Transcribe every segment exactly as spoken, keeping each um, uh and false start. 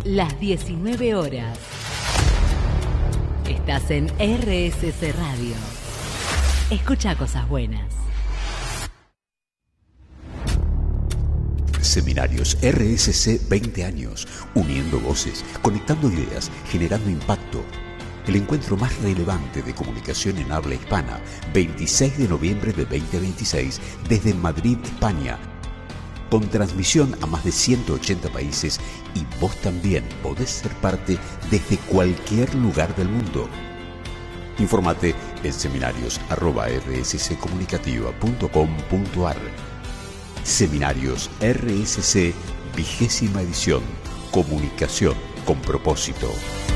las diecinueve horas. Estás en R S C Radio. Escucha cosas buenas. Seminarios R S C veinte años, uniendo voces, conectando ideas, generando impacto. El encuentro más relevante de comunicación en habla hispana, veintiséis de noviembre de veinte veintiséis, desde Madrid, España. Con transmisión a más de ciento ochenta países, y vos también podés ser parte desde cualquier lugar del mundo. Informate en seminarios arroba r s c comunicativa punto com punto a r. Seminarios R S C, vigésima edición. Comunicación con propósito.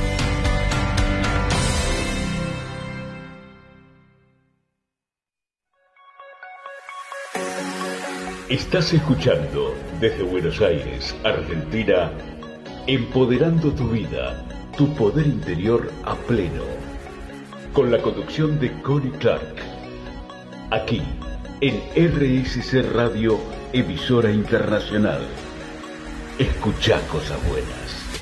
Estás escuchando desde Buenos Aires, Argentina, Empoderando tu vida, tu poder interior a pleno. Con la conducción de Connie Clark. Aquí, en R S C Radio, emisora internacional. Escuchá cosas buenas.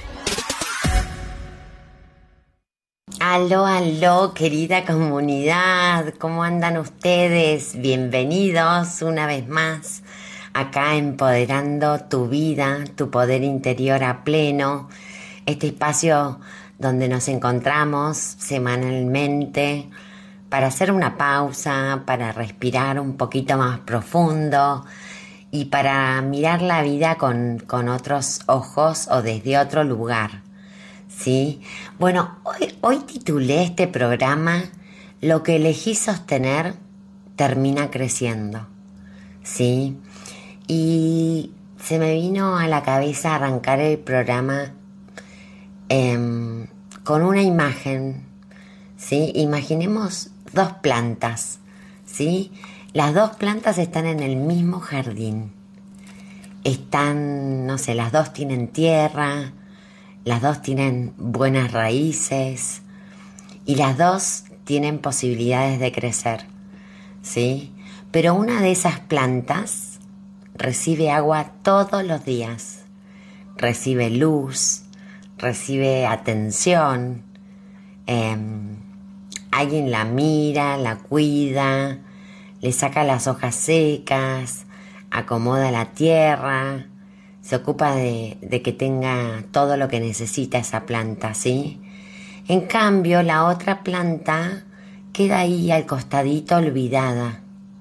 Aló, aló, querida comunidad, ¿cómo andan ustedes? Bienvenidos una vez más acá Empoderando tu vida, tu poder interior a pleno, este espacio donde nos encontramos semanalmente para hacer una pausa, para respirar un poquito más profundo y para mirar la vida con, con otros ojos o desde otro lugar. ¿Sí? Bueno, hoy, hoy titulé este programa Lo que elegí sostener termina creciendo. ¿Sí? Y se me vino a la cabeza arrancar el programa eh, con una imagen. ¿Sí? Imaginemos dos plantas. ¿Sí? Las dos plantas están en el mismo jardín. Están, no sé, las dos tienen tierra. Las dos tienen buenas raíces y las dos tienen posibilidades de crecer, ¿sí? Pero una de esas plantas recibe agua todos los días, recibe luz, recibe atención, eh, alguien la mira, la cuida, le saca las hojas secas, acomoda la tierra, se ocupa de, de que tenga todo lo que necesita esa planta, ¿sí? En cambio, la otra planta queda ahí al costadito olvidada.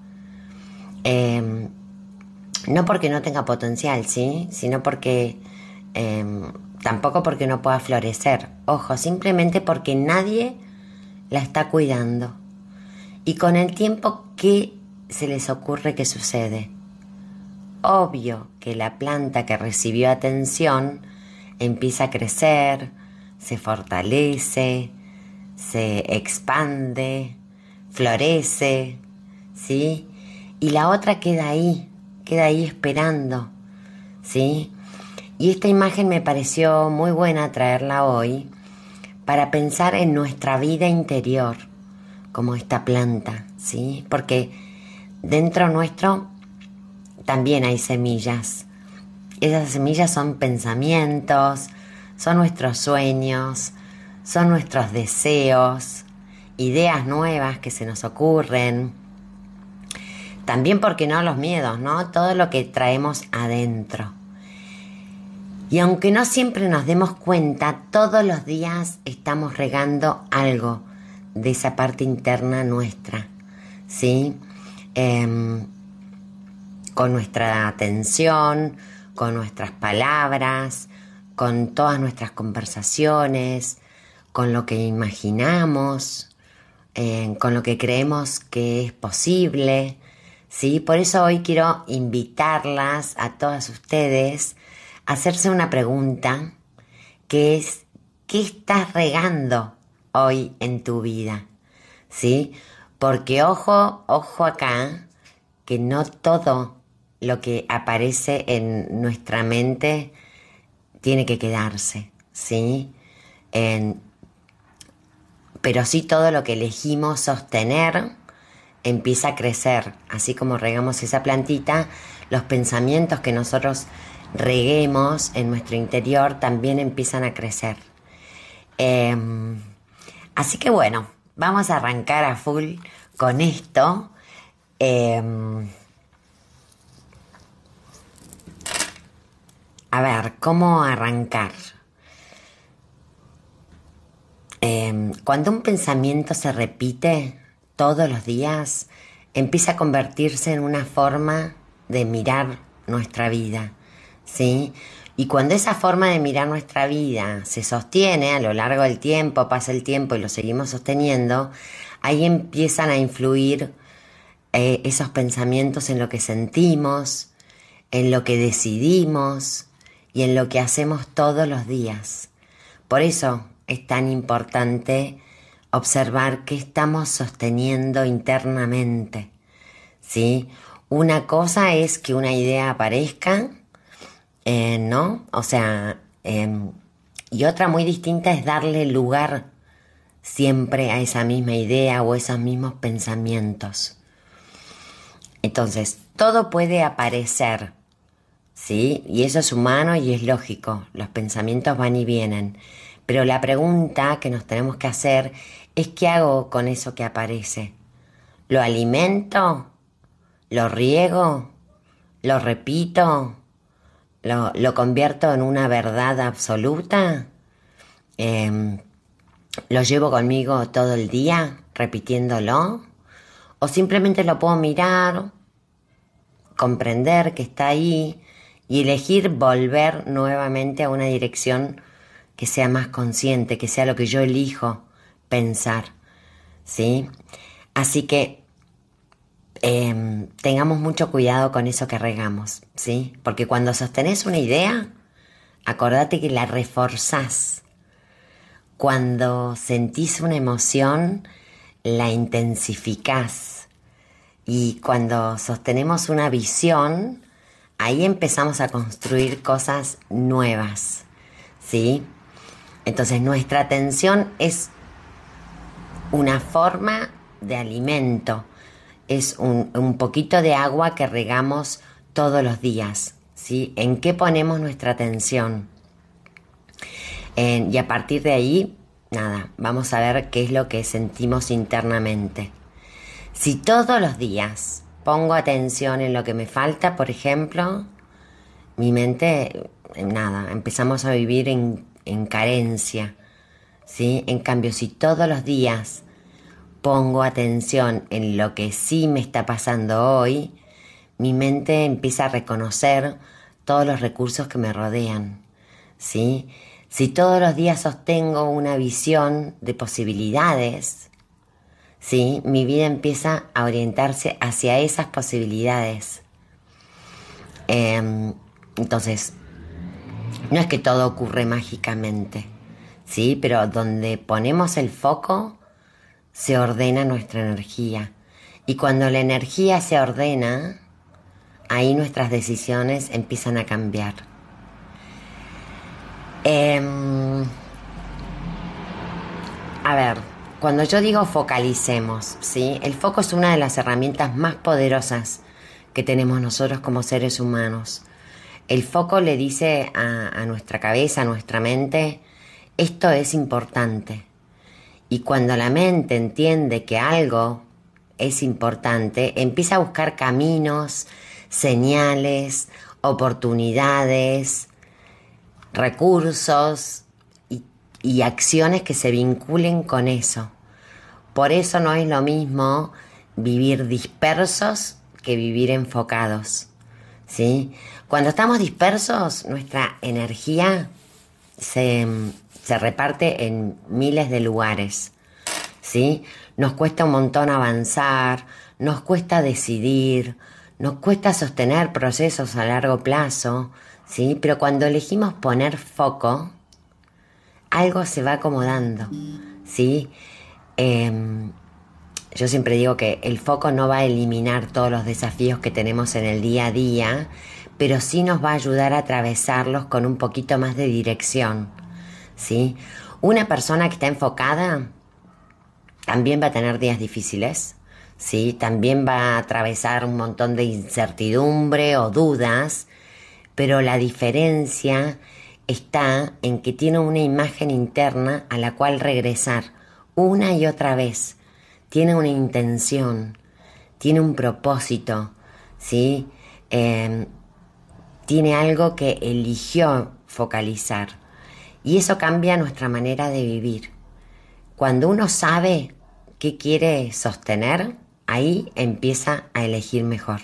Eh, no porque no tenga potencial, ¿sí? Sino porque, eh, tampoco porque no pueda florecer. Ojo, simplemente porque nadie la está cuidando. Y con el tiempo, ¿qué se les ocurre que sucede? Obvio que la planta que recibió atención empieza a crecer, se fortalece, se expande, florece, ¿sí? Y la otra queda ahí, queda ahí esperando, ¿sí? Y esta imagen me pareció muy buena traerla hoy para pensar en nuestra vida interior, como esta planta, ¿sí? Porque dentro nuestro también hay semillas. Esas semillas son pensamientos, son nuestros sueños, son nuestros deseos, ideas nuevas que se nos ocurren. También, ¿por qué no?, los miedos, ¿no? Todo lo que traemos adentro. Y aunque no siempre nos demos cuenta, todos los días estamos regando algo de esa parte interna nuestra, ¿sí? Eh, con nuestra atención, con nuestras palabras, con todas nuestras conversaciones, con lo que imaginamos, eh, con lo que creemos que es posible, ¿sí? Por eso hoy quiero invitarlas a todas ustedes a hacerse una pregunta, que es, ¿qué estás regando hoy en tu vida? ¿Sí? Porque ojo, ojo acá, que no todo lo que aparece en nuestra mente tiene que quedarse, ¿sí? En, pero sí todo lo que elegimos sostener empieza a crecer. Así como regamos esa plantita, los pensamientos que nosotros reguemos en nuestro interior también empiezan a crecer. Eh, así que bueno, vamos a arrancar a full con esto. Eh, a ver, ¿cómo arrancar? Eh, cuando un pensamiento se repite todos los días, empieza a convertirse en una forma de mirar nuestra vida, ¿sí? Y cuando esa forma de mirar nuestra vida se sostiene a lo largo del tiempo, pasa el tiempo y lo seguimos sosteniendo, ahí empiezan a influir eh, esos pensamientos en lo que sentimos, en lo que decidimos y en lo que hacemos todos los días. Por eso es tan importante observar qué estamos sosteniendo internamente, ¿sí? Una cosa es que una idea aparezca, eh, ¿no? O sea, eh, y otra muy distinta es darle lugar siempre a esa misma idea o esos mismos pensamientos. Entonces, todo puede aparecer, ¿sí? Y eso es humano y es lógico, los pensamientos van y vienen. Pero la pregunta que nos tenemos que hacer es ¿qué hago con eso que aparece? ¿Lo alimento? ¿Lo riego? ¿Lo repito? ¿Lo, lo convierto en una verdad absoluta? Eh, ¿Lo llevo conmigo todo el día repitiéndolo? ¿O simplemente lo puedo mirar, comprender que está ahí y elegir volver nuevamente a una dirección que sea más consciente, que sea lo que yo elijo pensar, ¿sí? Así que eh, tengamos mucho cuidado con eso que regamos, ¿sí? Porque cuando sostenés una idea, acordate que la reforzás. Cuando sentís una emoción, la intensificás. Y cuando sostenemos una visión, ahí empezamos a construir cosas nuevas, ¿sí? Entonces nuestra atención es una forma de alimento, es un, un poquito de agua que regamos todos los días, ¿sí? ¿En qué ponemos nuestra atención? Eh, y a partir de ahí, nada, vamos a ver qué es lo que sentimos internamente. Si todos los días pongo atención en lo que me falta, por ejemplo, mi mente, nada, empezamos a vivir en en carencia, ¿sí? En cambio, si todos los días pongo atención en lo que sí me está pasando hoy, mi mente empieza a reconocer todos los recursos que me rodean, ¿sí? Si todos los días sostengo una visión de posibilidades, ¿sí? Mi vida empieza a orientarse hacia esas posibilidades. Eh, entonces, no es que todo ocurre mágicamente, ¿sí? Pero donde ponemos el foco, se ordena nuestra energía. Y cuando la energía se ordena, ahí nuestras decisiones empiezan a cambiar. Eh, a ver, cuando yo digo focalicemos, ¿sí? El foco es una de las herramientas más poderosas que tenemos nosotros como seres humanos. El foco le dice a, a nuestra cabeza, a nuestra mente, esto es importante. Y cuando la mente entiende que algo es importante, empieza a buscar caminos, señales, oportunidades, recursos y, y acciones que se vinculen con eso. Por eso no es lo mismo vivir dispersos que vivir enfocados, ¿sí? Cuando estamos dispersos, nuestra energía se, se reparte en miles de lugares, ¿sí? Nos cuesta un montón avanzar, nos cuesta decidir, nos cuesta sostener procesos a largo plazo, ¿sí? Pero cuando elegimos poner foco, algo se va acomodando, ¿sí? Eh, yo siempre digo que el foco no va a eliminar todos los desafíos que tenemos en el día a día, pero sí nos va a ayudar a atravesarlos con un poquito más de dirección, ¿sí? Una persona que está enfocada también va a tener días difíciles, ¿sí? También va a atravesar un montón de incertidumbre o dudas, pero la diferencia está en que tiene una imagen interna a la cual regresar una y otra vez. Tiene una intención, tiene un propósito, ¿sí? Eh, tiene algo que eligió focalizar. Y eso cambia nuestra manera de vivir. Cuando uno sabe qué quiere sostener, ahí empieza a elegir mejor.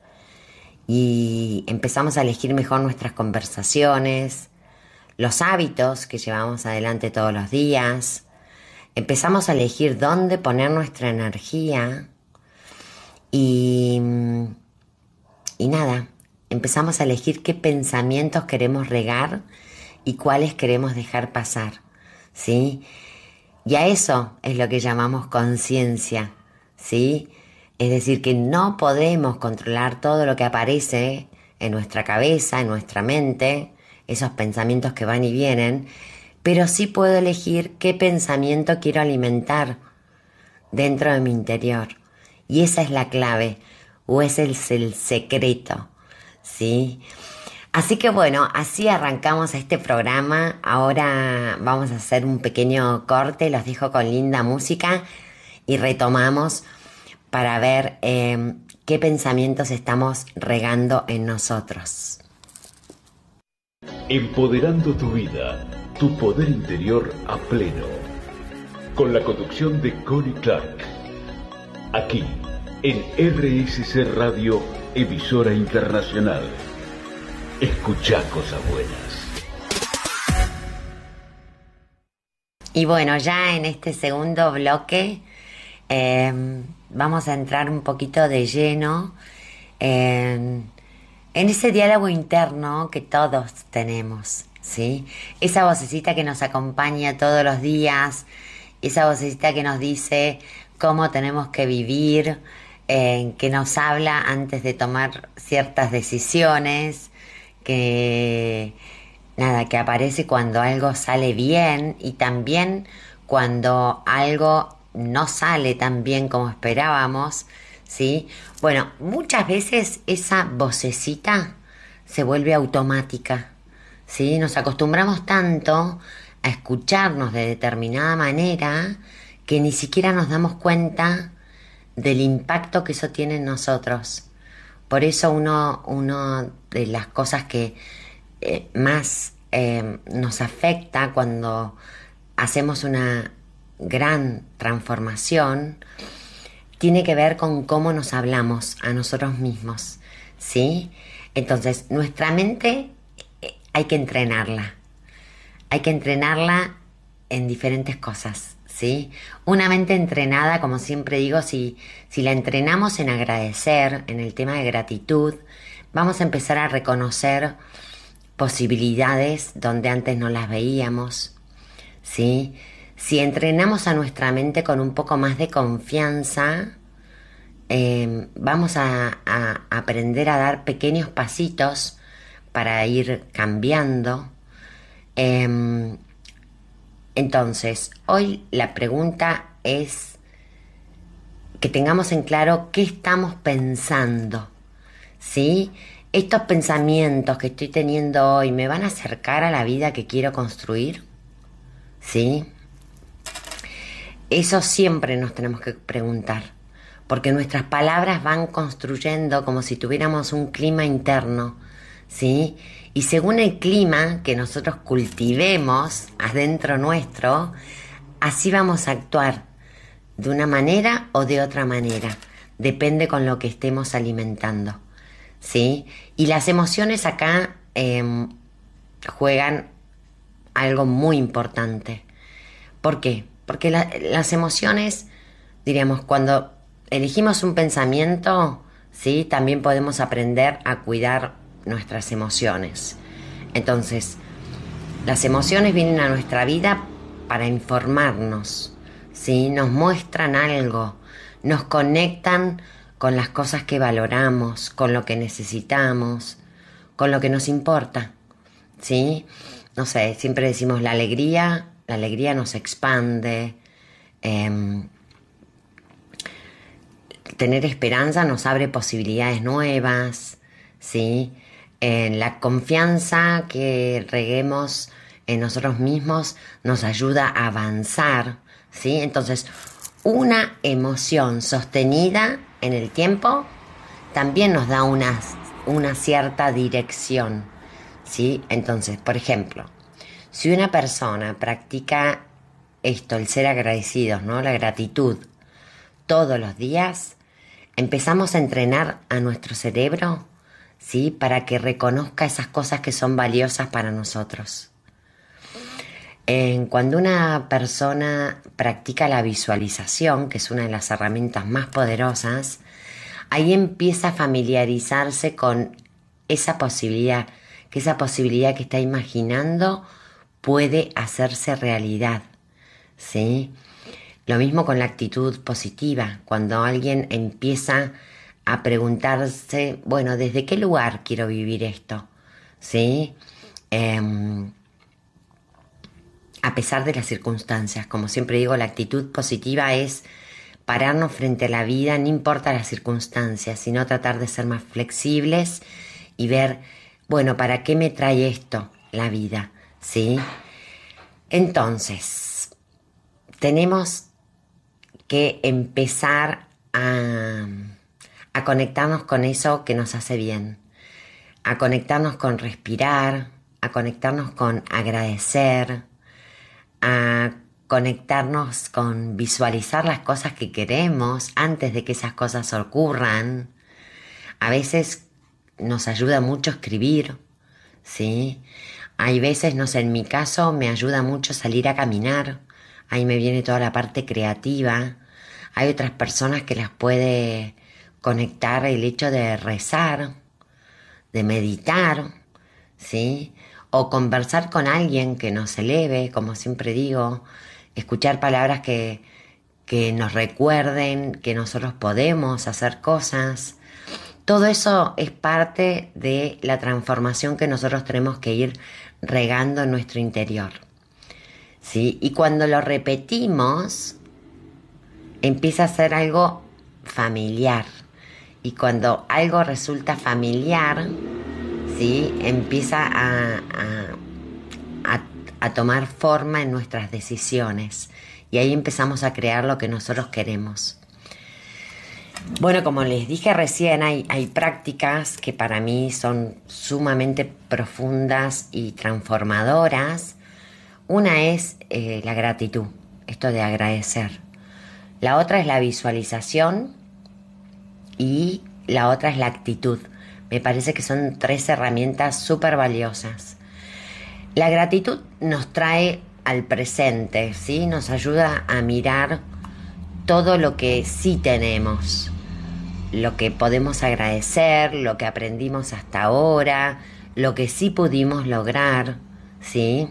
Y empezamos a elegir mejor nuestras conversaciones, los hábitos que llevamos adelante todos los días. Empezamos a elegir dónde poner nuestra energía y, y nada, empezamos a elegir qué pensamientos queremos regar y cuáles queremos dejar pasar, ¿sí? Y a eso es lo que llamamos conciencia, ¿sí? Es decir, que no podemos controlar todo lo que aparece en nuestra cabeza, en nuestra mente, esos pensamientos que van y vienen, pero sí puedo elegir qué pensamiento quiero alimentar dentro de mi interior. Y esa es la clave, o ese es el secreto, ¿sí? Así que bueno, así arrancamos este programa. Ahora vamos a hacer un pequeño corte, los dejo con linda música y retomamos para ver eh, qué pensamientos estamos regando en nosotros. Empoderando tu vida, tu poder interior a pleno. Con la conducción de Connie Clark. Aquí, en R S C Radio, emisora internacional. Escuchá cosas buenas. Y bueno, ya en este segundo bloque eh, vamos a entrar un poquito de lleno en, en ese diálogo interno que todos tenemos, ¿sí? Esa vocecita que nos acompaña todos los días, esa vocecita que nos dice cómo tenemos que vivir, eh, que nos habla antes de tomar ciertas decisiones, que nada, que aparece cuando algo sale bien y también cuando algo no sale tan bien como esperábamos, ¿sí? Bueno, muchas veces esa vocecita se vuelve automática, ¿sí? Nos acostumbramos tanto a escucharnos de determinada manera que ni siquiera nos damos cuenta del impacto que eso tiene en nosotros. Por eso uno, uno de las cosas que eh, más eh, nos afecta cuando hacemos una gran transformación tiene que ver con cómo nos hablamos a nosotros mismos, ¿sí? Entonces, nuestra mente eh, hay que entrenarla. Hay que entrenarla en diferentes cosas, ¿sí? Una mente entrenada, como siempre digo, si, si la entrenamos en agradecer, en el tema de gratitud, vamos a empezar a reconocer posibilidades donde antes no las veíamos, ¿sí? Si entrenamos a nuestra mente con un poco más de confianza, eh, vamos a, a aprender a dar pequeños pasitos para ir cambiando. Eh, entonces, hoy la pregunta es que tengamos en claro qué estamos pensando, ¿sí? ¿Estos pensamientos que estoy teniendo hoy me van a acercar a la vida que quiero construir? ¿Sí? Eso siempre nos tenemos que preguntar, porque nuestras palabras van construyendo como si tuviéramos un clima interno, ¿sí? Y según el clima que nosotros cultivemos adentro nuestro, así vamos a actuar de una manera o de otra manera, depende con lo que estemos alimentando, ¿sí? Y las emociones acá eh, juegan algo muy importante. ¿Por qué? Porque la, las emociones, diríamos, cuando elegimos un pensamiento, ¿sí? También podemos aprender a cuidar nuestras emociones. Entonces, las emociones vienen a nuestra vida para informarnos, ¿sí? Nos muestran algo, nos conectan con las cosas que valoramos, con lo que necesitamos, con lo que nos importa, ¿sí? No sé, siempre decimos la alegría, la alegría nos expande, eh, tener esperanza nos abre posibilidades nuevas, ¿sí? En la confianza que reguemos en nosotros mismos nos ayuda a avanzar, ¿sí? Entonces, una emoción sostenida en el tiempo también nos da una, una cierta dirección, ¿sí? Entonces, por ejemplo, si una persona practica esto, el ser agradecidos, ¿no? La gratitud, todos los días, empezamos a entrenar a nuestro cerebro, ¿sí? Para que reconozca esas cosas que son valiosas para nosotros. Eh, cuando una persona practica la visualización, que es una de las herramientas más poderosas, ahí empieza a familiarizarse con esa posibilidad, que esa posibilidad que está imaginando puede hacerse realidad, ¿sí? Lo mismo con la actitud positiva, cuando alguien empieza a preguntarse, bueno, ¿desde qué lugar quiero vivir esto? ¿Sí? Eh, a pesar de las circunstancias, como siempre digo, la actitud positiva es pararnos frente a la vida, no importa las circunstancias, sino tratar de ser más flexibles y ver, bueno, ¿para qué me trae esto la vida? ¿Sí? Entonces, tenemos que empezar a, a conectarnos con eso que nos hace bien, a conectarnos con respirar, a conectarnos con agradecer, a conectarnos con visualizar las cosas que queremos antes de que esas cosas ocurran. A veces nos ayuda mucho escribir, ¿sí? Hay veces, no sé, en mi caso me ayuda mucho salir a caminar, ahí me viene toda la parte creativa. Hay otras personas que las puede conectar el hecho de rezar, de meditar, ¿sí? O conversar con alguien que nos eleve, como siempre digo, escuchar palabras que, que nos recuerden que nosotros podemos hacer cosas. Todo eso es parte de la transformación que nosotros tenemos que ir regando en nuestro interior, ¿sí? Y cuando lo repetimos, empieza a ser algo familiar. Y cuando algo resulta familiar, ¿sí? Empieza a, a, a, a tomar forma en nuestras decisiones. Y ahí empezamos a crear lo que nosotros queremos. Bueno, como les dije recién, hay, hay prácticas que para mí son sumamente profundas y transformadoras. Una es eh, la gratitud, esto de agradecer. La otra es la visualización y la otra es la actitud. Me parece que son tres herramientas súper valiosas. La gratitud nos trae al presente, ¿sí? Nos ayuda a mirar todo lo que sí tenemos, lo que podemos agradecer, lo que aprendimos hasta ahora, lo que sí pudimos lograr, ¿sí?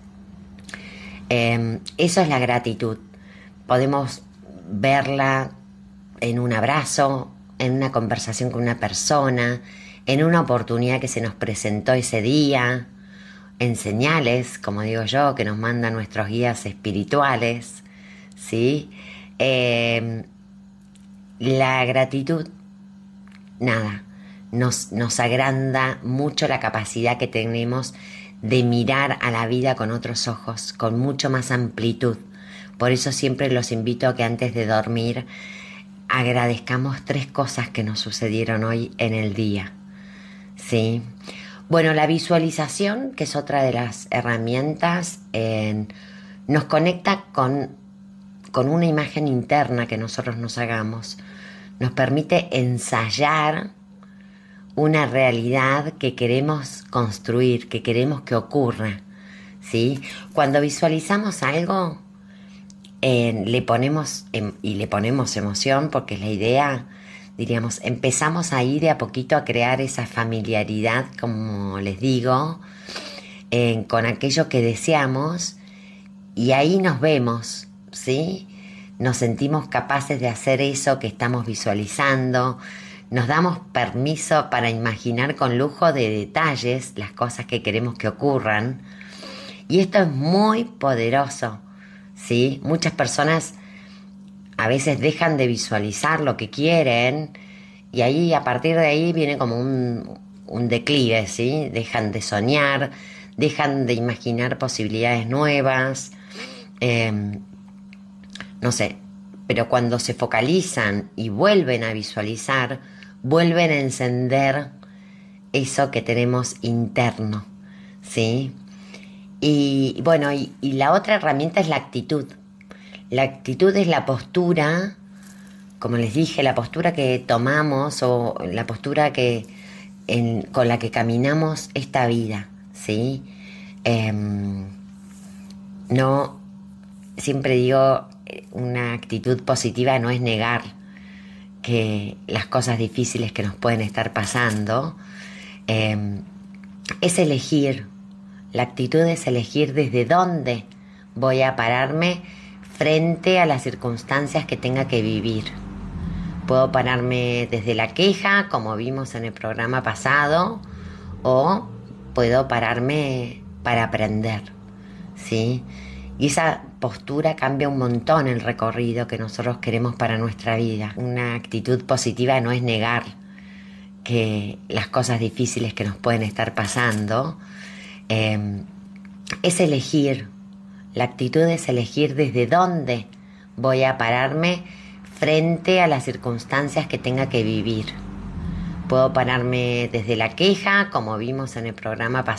Eh, eso es la gratitud. Podemos verla en un abrazo, en una conversación con una persona, en una oportunidad que se nos presentó ese día, en señales, como digo yo, que nos mandan nuestros guías espirituales, ¿sí? Eh, la gratitud, nada, nos, nos agranda mucho la capacidad que tenemos de mirar a la vida con otros ojos, con mucho más amplitud. Por eso siempre los invito a que antes de dormir agradezcamos tres cosas que nos sucedieron hoy en el día, ¿sí? Bueno, la visualización, que es otra de las herramientas, eh, nos conecta con, con una imagen interna que nosotros nos hagamos. Nos permite ensayar una realidad que queremos construir, que queremos que ocurra, ¿sí? Cuando visualizamos algo, eh, le ponemos em, y le ponemos emoción, porque es la idea, diríamos, empezamos ahí de a poquito a crear esa familiaridad, como les digo, eh, con aquello que deseamos, y ahí nos vemos, ¿sí? Nos sentimos capaces de hacer eso que estamos visualizando, nos damos permiso para imaginar con lujo de detalles las cosas que queremos que ocurran, y esto es muy poderoso, ¿sí? Muchas personas a veces dejan de visualizar lo que quieren, y ahí, a partir de ahí, viene como un, un declive, ¿sí? Dejan de soñar, dejan de imaginar posibilidades nuevas, eh, no sé, pero cuando se focalizan y vuelven a visualizar, vuelven a encender eso que tenemos interno, ¿sí? Y bueno, y, y la otra herramienta es la actitud. La actitud es la postura, como les dije, la postura que tomamos o la postura que en, con la que caminamos esta vida, ¿sí? Eh, no, siempre digo, una actitud positiva no es negar que las cosas difíciles que nos pueden estar pasando, eh, es elegir. La actitud es elegir desde dónde voy a pararme frente a las circunstancias que tenga que vivir. Puedo pararme desde la queja, como vimos en el programa pasado, o puedo pararme para aprender, ¿sí? Y esa postura cambia un montón el recorrido que nosotros queremos para nuestra vida. Una actitud positiva no es negar que las cosas difíciles que nos pueden estar pasando, eh, es elegir. La actitud es elegir desde dónde voy a pararme frente a las circunstancias que tenga que vivir. Puedo pararme desde la queja, como vimos en el programa pasado,